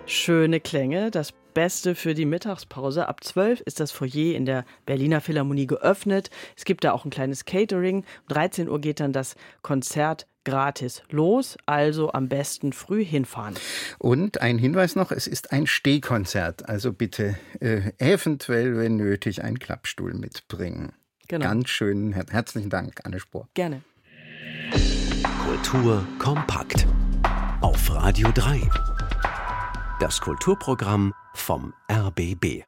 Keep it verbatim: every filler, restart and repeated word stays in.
Schöne Klänge, das Beste für die Mittagspause. Ab zwölf ist das Foyer in der Berliner Philharmonie geöffnet. Es gibt da auch ein kleines Catering. Um dreizehn Uhr geht dann das Konzert gratis los, also am besten früh hinfahren. Und ein Hinweis noch, es ist ein Stehkonzert, also bitte äh, eventuell, wenn nötig, einen Klappstuhl mitbringen. Genau. Ganz schön, her- herzlichen Dank, Anne Spohr. Gerne. Kultur kompakt auf Radio drei. Das Kulturprogramm vom R B B.